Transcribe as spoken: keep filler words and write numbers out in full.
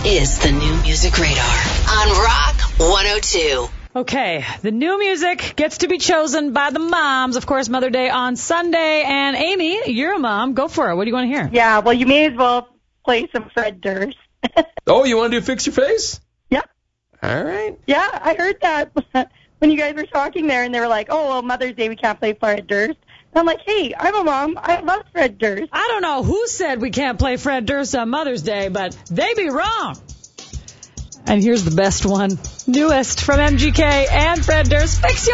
is the New Music Radar on Rock one oh two. Okay, the new music gets to be chosen by the moms. Of course, Mother Day on Sunday. And Amy, you're a mom. Go for it. What do you want to hear? Yeah, well, you may as well play some Fred Durst. Oh, you want to do Fix Your Face? Yeah. All right. Yeah, I heard that when you guys were talking there, and they were like, oh, well, Mother's Day, we can't play Fred Durst. And I'm like, hey, I'm a mom. I love Fred Durst. I don't know who said we can't play Fred Durst on Mother's Day, but they be wrong. And here's the best one. Newest from M G K and Fred Durst. Fix Your